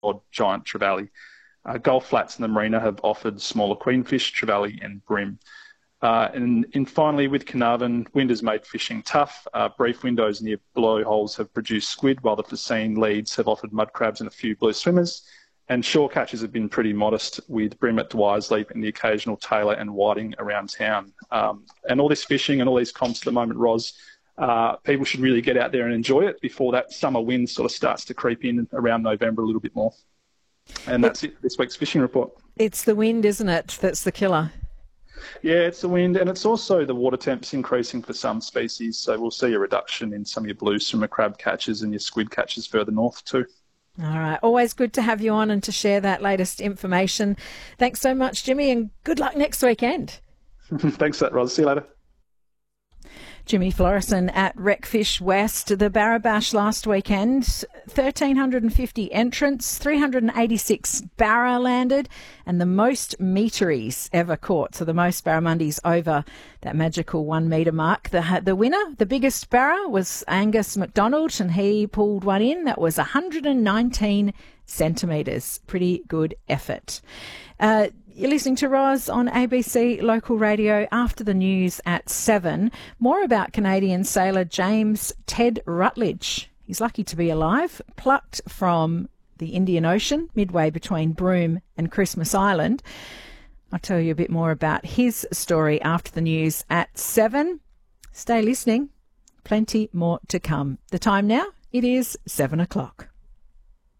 giant trevally. Gulf flats in the marina have offered smaller queenfish, trevally and bream. And finally, with Carnarvon, wind has made fishing tough. Brief windows near blowholes have produced squid, while the Facine leads have offered mud crabs and a few blue swimmers. And shore catches have been pretty modest, with bream at Dwyer's Leap and the occasional tailor and whiting around town. And all this fishing and all these comps at the moment, Ros, people should really get out there and enjoy it before that summer wind sort of starts to creep in around November a little bit more. And that's it, this week's fishing report. It's the wind, isn't it, that's the killer? Yeah, it's the wind, and it's also the water temps increasing for some species, so we'll see a reduction in some of your blue swimmer crab catches and your squid catches further north too. All right, always good to have you on and to share that latest information. Thanks so much, Jimmy, and good luck next weekend. Thanks for that, Ros. See you later. Jimmy Florison at Wreckfish West. The Barrabash last weekend, 1,350 entrants, 386 barra landed, and the most meteries ever caught. So the most barramundis over that magical 1 metre mark. The winner, the biggest barra, was Angus McDonald, and he pulled one in that was 119 centimetres. Pretty good effort. You're listening to Ros on ABC Local Radio. After the news at 7. More about Canadian sailor James Ted Rutledge. He's lucky to be alive, plucked from the Indian Ocean, midway between Broome and Christmas Island. I'll tell you a bit more about his story after the news at 7. Stay listening. Plenty more to come. The time now, it is 7 o'clock.